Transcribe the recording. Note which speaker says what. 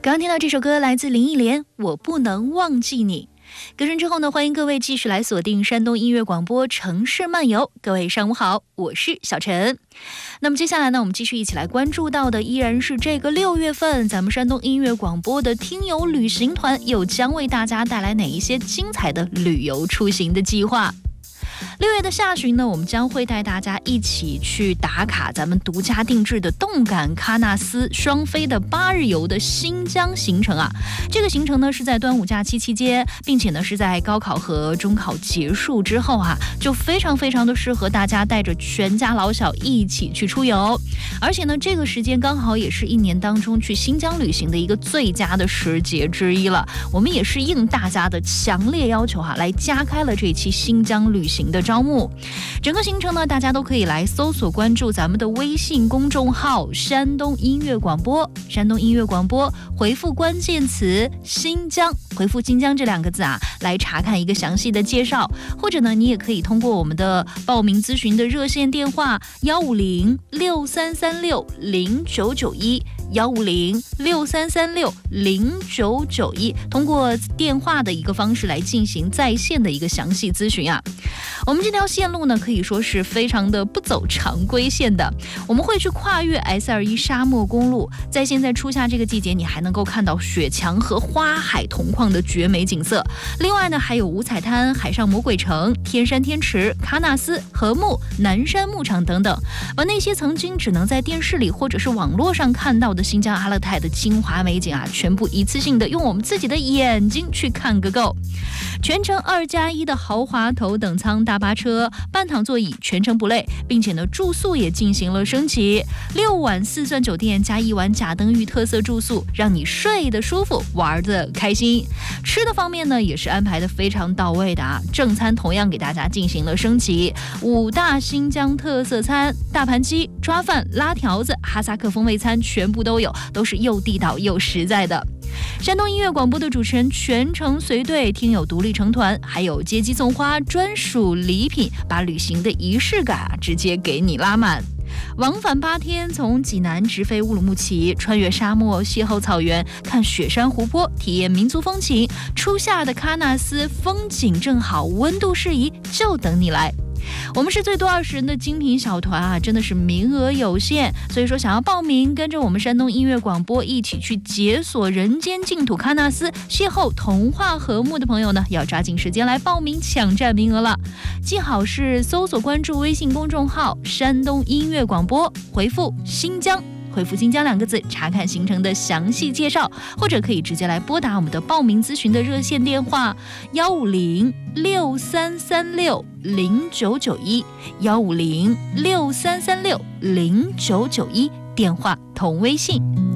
Speaker 1: 刚刚听到这首歌来自林忆莲，我不能忘记你。歌声之后呢，欢迎各位继续来锁定山东音乐广播城市漫游。各位上午好，我是小陈。那么接下来呢，我们继续一起来关注到的依然是这个6月份咱们山东音乐广播的听友旅行团又将为大家带来哪一些精彩的旅游出行的计划。6月的下旬呢，我们将会带大家一起去打卡咱们独家定制的动感喀纳斯双飞的8日游的新疆行程啊。这个行程呢是在端午假期期间，并且呢是在高考和中考结束之后啊，就非常的适合大家带着全家老小一起去出游。而且呢，这个时间刚好也是一年当中去新疆旅行的一个最佳的时节之一了。我们也是应大家的强烈要求来加开了这期新疆旅行的招募。整个行程呢，大家都可以来搜索关注咱们的微信公众号山东音乐广播，山东音乐广播，回复关键词新疆，回复新疆这2个字啊，来查看一个详细的介绍。或者呢，你也可以通过我们的报名咨询的热线电话15063360991 15063360991，通过电话的一个方式来进行在线的一个详细咨询啊。我们这条线路呢，可以说是非常的不走常规线的。我们会去跨越 S21 沙漠公路，在现在初夏这个季节，你还能够看到雪墙和花海同框的绝美景色。另外呢，还有五彩滩、海上魔鬼城、天山天池、喀纳斯、禾木、南山牧场等等，把那些曾经只能在电视里或者是网络上看到的新疆阿勒泰的精华美景啊，全部一次性的用我们自己的眼睛去看个够。全程2+1的豪华头等舱大巴车，半躺座椅，全程不累，并且呢住宿也进行了升级，6晚4钻酒店加1晚甲登峪特色住宿，让你睡得舒服，玩得开心。吃的方面呢，也是安排的非常到位的啊，正餐同样给大家进行了升级，5大新疆特色餐，大盘鸡、抓饭、拉条子、哈萨克风味餐全部都有，都是又地道又实在的。山东音乐广播的主持人全程随队，听友独立成团，还有接机送花专属礼品，把旅行的仪式感直接给你拉满。往返8天，从济南直飞乌鲁木齐，穿越沙漠，邂逅草原，看雪山湖泊，体验民族风情。初夏的喀纳斯风景正好，温度适宜，就等你来。我们是最多20人的精品小团啊，真的是名额有限，所以说想要报名跟着我们山东音乐广播一起去解锁人间净土喀纳斯，邂逅童话和睦的朋友呢，要抓紧时间来报名抢占名额了。记好是搜索关注微信公众号山东音乐广播，回复新疆，回复新疆2个字，查看行程的详细介绍，或者可以直接来拨打我们的报名咨询的热线电话15063360991 15063360991，电话同微信。